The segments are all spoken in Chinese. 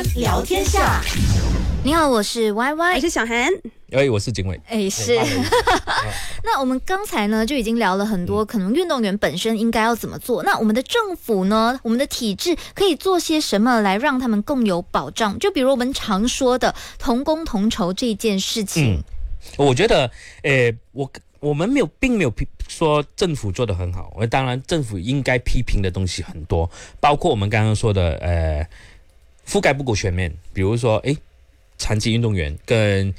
聊天下。 你好，我是 YY， 我是小韩。 我是景伟。 是。那我们刚才呢就已经聊了很多，可能运动员本身应该要怎么做。那我们的政府呢，我们的体制可以做些什么来让他们更有保障？就比如我们常说的同工同酬这件事情。 我觉得，我们并没有说政府做得很好。当然，政府应该批评的东西很多，包括我们刚刚说的，覆盖不够全面，比如说，残疾运动员跟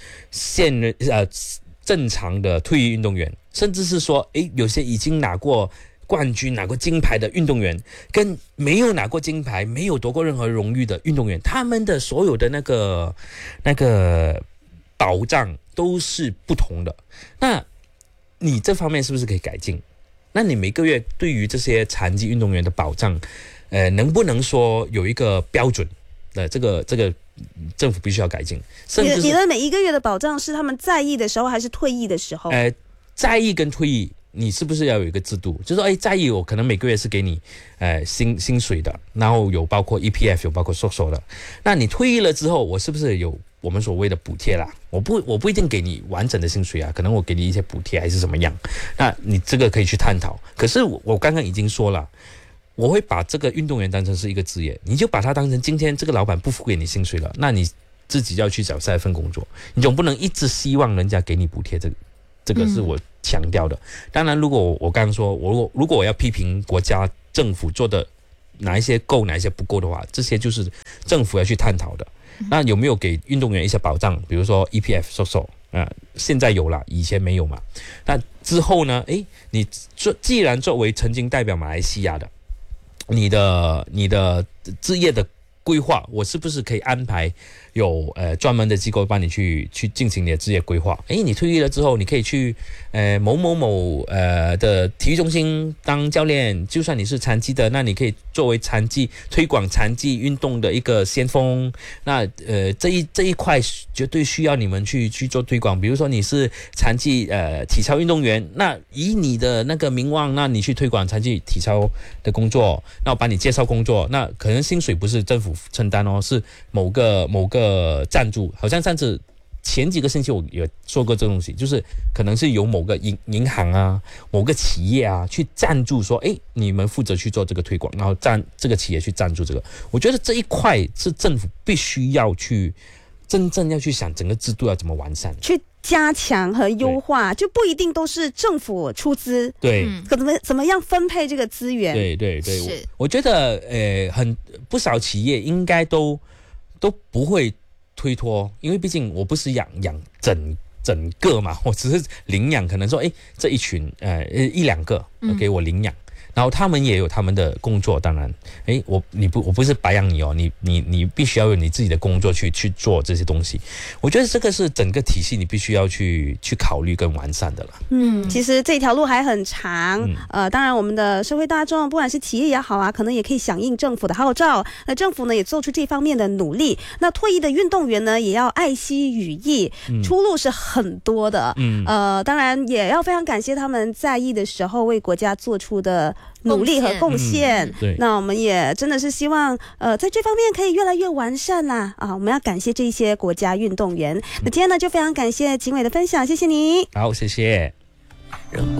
正常的退役运动员，甚至是说，有些已经拿过冠军、拿过金牌的运动员，跟没有拿过金牌、没有夺过任何荣誉的运动员，他们的所有的那个保障都是不同的。那你这方面是不是可以改进？那你每个月对于这些残疾运动员的保障，能不能说有一个标准？这个政府必须要改进。甚至你的每一个月的保障是他们在役的时候还是退役的时候？ 在役跟退役，你是不是要有一个制度？就是说，在役我可能每个月是给你薪水的，然后有包括 EPF， 有包括SOCO的。那你退役了之后，我是不是有我们所谓的补贴啦？我不一定给你完整的薪水啊，可能我给你一些补贴还是怎么样？那你这个可以去探讨。可是我刚刚已经说了。我会把这个运动员当成是一个职业，你就把它当成今天这个老板不付给你薪水了，那你自己要去找下一份工作，你总不能一直希望人家给你补贴，这个是我强调的。当然，如果我刚刚说，如果我要批评国家政府做的哪一些够，哪一些不够的话，这些就是政府要去探讨的。那有没有给运动员一些保障？比如说 EPF、SOCO 现在有了，以前没有嘛？那之后呢？你既然作为曾经代表马来西亚的。你的职业的规划，我是不是可以安排有专门的机构帮你去进行你的职业规划？你退役了之后，你可以去某的体育中心当教练。就算你是残疾的，那你可以作为推广残疾运动的一个先锋。那这一块绝对需要你们去做推广。比如说你是残疾体操运动员，那以你的那个名望，那你去推广残疾体操的工作，那我帮你介绍工作，那可能薪水不是政府承担哦，是某个赞助。好像上次前几个星期我也说过这东西，就是可能是由某个银行啊、某个企业啊去赞助说，你们负责去做这个推广，然后这个企业去赞助这个。我觉得这一块是政府必须要去真正要去想整个制度要怎么完善， 去加强和优化，就不一定都是政府出资， 对， 怎么样分配这个资源？ 对，我觉得不少企业应该都不会推脱，因为毕竟我不是养整个嘛，我只是领养，可能说这一群一两个给我领养。然后他们也有他们的工作，当然，我不是白养你哦，你必须要有你自己的工作去做这些东西。我觉得这个是整个体系你必须要去考虑跟完善的了。 其实这条路还很长。当然我们的社会大众，不管是企业也好啊，可能也可以响应政府的号召。那政府呢也做出这方面的努力。那退役的运动员呢，也要爱惜羽翼，出路是很多的。当然也要非常感谢他们在役的时候为国家做出的努力和贡献。那我们也真的是希望在这方面可以越来越完善啦。我们要感谢这些国家运动员。那今天呢就非常感谢景伟的分享，谢谢你。 好，谢谢。 让